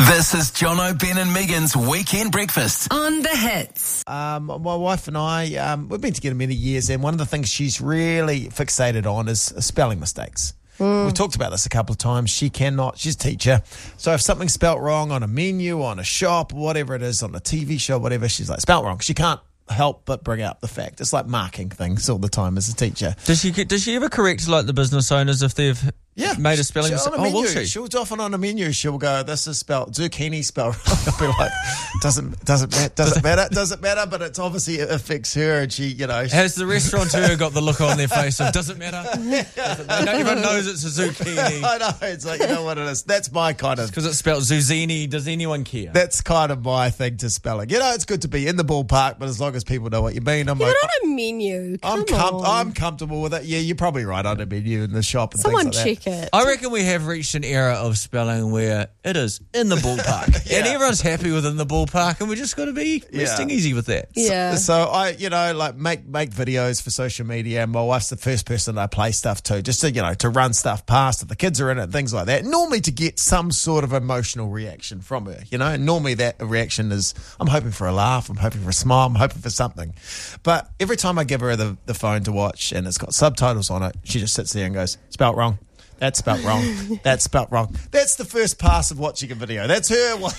This is Jono, Ben and Megan's Weekend Breakfast on The Hits. My wife and I, we've been together many years, and one of the things she's really fixated on is spelling mistakes. We've talked about this a couple of times. She's a teacher. So if something's spelt wrong on a menu, on a shop, whatever it is, on a TV show, whatever, she's like, spelt wrong. She can't help but bring up the fact. It's like marking things all the time as a teacher. Does she ever correct like the business owners if they've made a spelling mistake? Oh, will she? She'll often on a menu. She'll go, "This is spelled zucchini spelled wrong." I'll be like, doesn't matter. But it's obviously it affects her, and she, Has the restaurateur got the look on their face of doesn't matter? Everyone knows it's a zucchini. I know. It's like, you know what it is. That's my kind of, because it's spelled zucchini. Does anyone care? That's kind of my thing to spelling. It's good to be in the ballpark, but as long as people know what you mean, I'm like, on a menu. I'm comfortable with it. Yeah, you're probably right, on a menu in the shop and someone things like that. Check it. I reckon we have reached an era of spelling where it is in the ballpark. And everyone's happy within the ballpark, and we just got to be resting easy with that. Yeah. So I, make videos for social media, and my wife's the first person I play stuff to, just to, to run stuff past if the kids are in it and things like that. Normally to get some sort of emotional reaction from her, and normally that reaction is, I'm hoping for a laugh, I'm hoping for a smile, I'm hoping for something. But every time I give her the phone to watch and it's got subtitles on it, she just sits there and goes, spelt wrong. That's spelt wrong. That's spelt wrong. That's the first pass of watching a video. That's her watching.